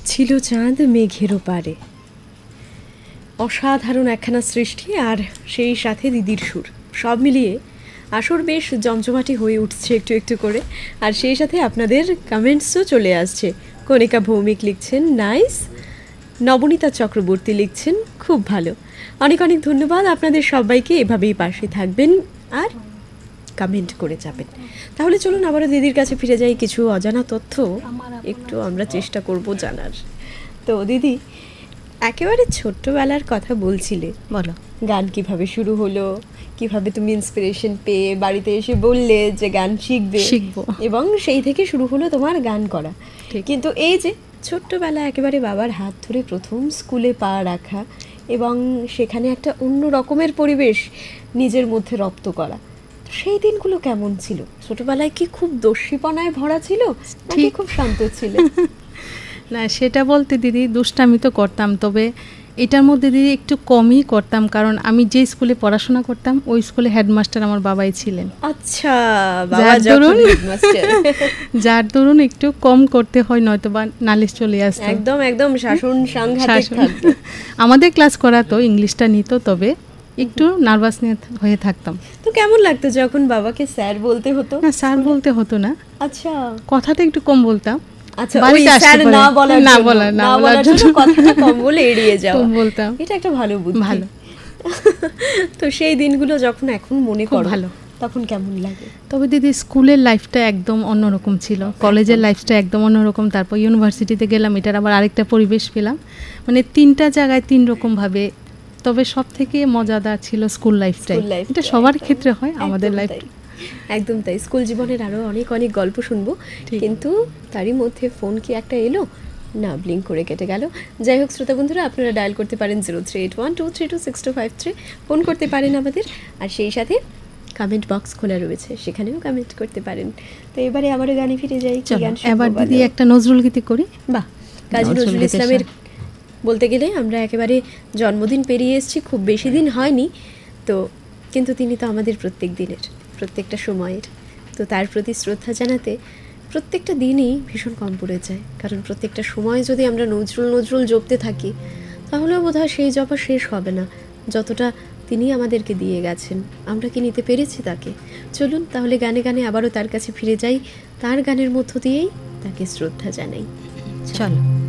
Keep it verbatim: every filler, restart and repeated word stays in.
ছিল চাঁদ মেঘের পারে, অসাধারণ একখানা সৃষ্টি, আর সেই সাথে দিদির সুর, সব মিলিয়ে আসর বেশ জমজমাটি হয়ে উঠছে একটু একটু করে। আর সেই সাথে আপনাদের কমেন্টসও চলে আসছে। কণিকা ভৌমিক লিখছেন নাইস, নবনীতা চক্রবর্তী লিখছেন খুব ভালো। অনেক অনেক ধন্যবাদ আপনাদের সবাইকে, এভাবেই পাশে থাকবেন আর কমেন্ট করে যাবেন। তাহলে চলুন আবারও দিদির কাছে ফিরে যাই, কিছু অজানা তথ্য একটু আমরা চেষ্টা করব জানার। তো দিদি, একেবারে ছোট্টবেলার কথা বলছিলে, বলো গান কিভাবে শুরু হলো, কিভাবে তুমি ইন্সপিরেশন পেয়ে বাড়িতে এসে বললে যে গান শিখবে, শিখবো, এবং সেই থেকে শুরু হলো তোমার গান করা। কিন্তু এই যে ছোট্টবেলা একেবারে বাবার হাত ধরে প্রথম স্কুলে পা রাখা এবং সেখানে একটা অন্য রকমের পরিবেশ নিজের মধ্যে রপ্ত করা, সেই দিনগুলো কেমন ছিল? ছোটবেলায় কি খুব দস্যিপনায় ভরা ছিল, নাকি খুব শান্ত ছিল? না, সেটা বলতে দিদি দুষ্টামি তো করতাম, তবে এটার মধ্যে দিদি একটু কমই করতাম, কারণ আমি যে স্কুলে পড়াশোনা করতাম ওই স্কুলে হেডমাস্টার আমার বাবাই ছিলেন। আচ্ছা, বাবা যখন হেডমাস্টার, যার দরুন একটু কম করতে হয়, নয়তো বা নালিশ চলে আসতো। একদম একদম শাসন সাংঘাতিক থাকতো। আমাদের ক্লাস করাতো, ইংলিশটা নিত, তবে একটু নার্ভাস হয়ে থাকতাম। তো কেমন লাগতো যখন বাবাকে স্যার বলতে হতো? না, স্যার বলতে হতো না। আচ্ছা, কথাটা একটু কম বলতাম। আচ্ছা, ওই স্যার না বলার না বলার না বলার জন্য কথাটা কম বলে এড়িয়ে যাওয়া বলতাম। এটা একটা ভালো বুদ্ধি, ভালো। তো সেই দিনগুলো যখন এখন মনে করো, ভালো, তখন কেমন লাগে? তবে দিদি স্কুলের লাইফটা একদম অন্যরকম ছিল, কলেজের লাইফটা একদম অন্যরকম, তারপর ইউনিভার্সিটিতে গেলাম, এটার আবার আরেকটা পরিবেশ পেলাম, মানে তিনটা জায়গায় তিন রকম ভাবে। তবে সব থেকে মজাদার ছিল স্কুল লাইফটাই, এটা সবার ক্ষেত্রে হয়, আমাদের লাইফ একদম তাই। স্কুল জীবনের আরও অনেক অনেক গল্প শুনবো, কিন্তু তারই মধ্যে ফোন কি একটা এলো না, ব্লিঙ্ক করে কেটে গেল। যাই হোক শ্রোতা বন্ধুরা, আপনারা ডায়াল করতে পারেন zero three eight one two three two six two five three, phone করতে পারেন আমাদের, আর সেই সাথে কমেন্ট বক্স খোলা রয়েছে, সেখানেও কমেন্ট করতে পারেন। তো এবারে আবারও গানে ফিরে যাই। এবার দিদি একটা নজরুল গীতি করি। বাহ, কাজী নজরুল ইসলামের বলতে গেলে আমরা একেবারে জন্মদিন পেরিয়ে এসেছি, খুব বেশি দিন হয়নি তো, কিন্তু তিনি তো আমাদের প্রত্যেক দিনের, প্রত্যেকটা সময়ের। তো তার প্রতি শ্রদ্ধা জানাতে প্রত্যেকটা দিনই ভীষণ কম পড়ে যায়, কারণ প্রত্যেকটা সময় যদি আমরা নজরুল নজরুল জপতে থাকি, তাহলেও বোধহয় সেই জপা শেষ হবে না, যতটা তিনি আমাদেরকে দিয়ে গেছেন। আমরা কি নিতে পেরেছি তাকে? চলুন তাহলে গানে গানে আবারও তার কাছে ফিরে যাই, তার গানের মধ্য দিয়েই তাকে শ্রদ্ধা জানাই। চলো।